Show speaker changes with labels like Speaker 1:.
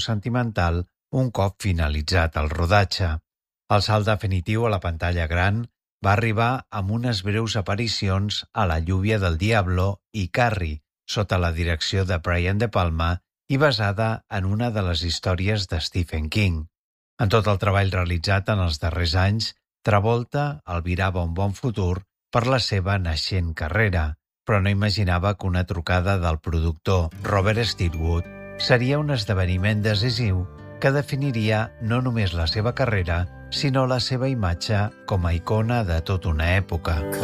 Speaker 1: sentimental un cop finalitzat el rodatge. El salt definitiu a la pantalla gran va arribar amb unes breus aparicions a La lluvia del Diablo i Carrie, sota la direcció de Brian De Palma i basada en una de les històries de Stephen King. En tot el treball realitzat en els darrers anys, Travolta albirava un bon futur per la seva naixent carrera, però no imaginava que una trucada del productor Robert Stigwood seria un esdeveniment decisiu que definiria no només la seva carrera, sinó la seva imatge com a icona de tota una època.